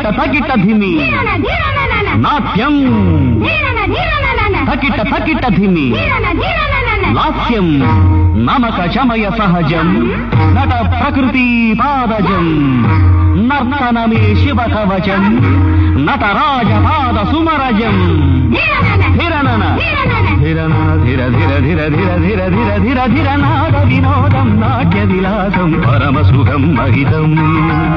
తకిట తకిట ధిమి నాట్యం తకిట తకిట ధిమి లాస్యం నమక చమయ సహజం నట ప్రకృతి పాదజం నర్తనమే శివ కవచం నటరాజ పాద సుమరజం ధిరనన ధిరనన ధిర ధిర ధిర ధిర ధిర ధిర ధిర ధిర నాద వినోదం నాట్య విలాసం పరమ సుఖం మహితం